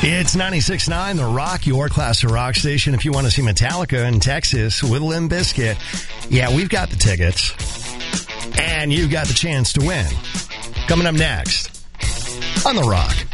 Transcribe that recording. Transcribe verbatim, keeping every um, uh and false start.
It's ninety-six point nine The Rock, your classic rock station. If you want to see Metallica in Texas with Limp Bizkit, yeah, we've got the tickets. And you've got the chance to win. Coming up next on The Rock.